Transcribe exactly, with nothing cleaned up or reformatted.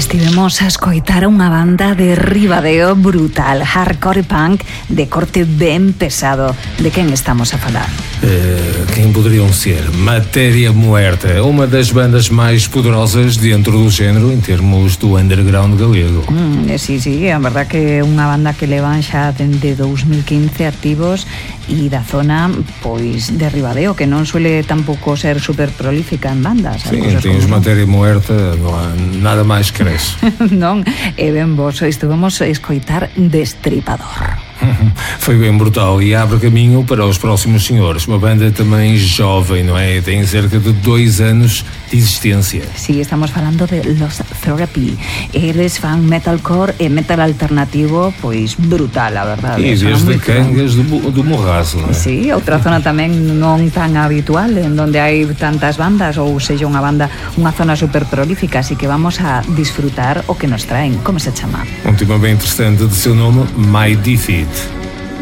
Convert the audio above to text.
estivemos a escoitar unha banda de Ribadeo brutal, hardcore punk de corte ben pesado. De quen estamos a falar? Uh, quem poderiam ser? Matéria Muerta, uma das bandas mais poderosas dentro do género em termos do underground galego. Mm, sí, sí, a verdad que é unha banda que levan xa dende dos mil quince activos e da zona, pois, de Ribadeo, que non suele tampouco ser super prolífica en bandas. Sim, tens Matéria Muerta, non há nada máis que res. Non, e ben vos, estuvemos a escoitar Destripador. Foi bem brutal e abre caminho para os próximos senhores. Uma banda também jovem, não é? Tem cerca de dois anos de existência. Sí, estamos falando de Los Therapy. Eles fan metalcore e metal alternativo, pois brutal, a verdade. E desde Cangas do, do Morrazo, não é? Sí, outra zona tamén non tan habitual, en donde hai tantas bandas, ou seja, unha banda, unha zona super prolífica, así que vamos a disfrutar o que nos traen. Como se chama? Um tema bem interessante de seu nome, My Defeat.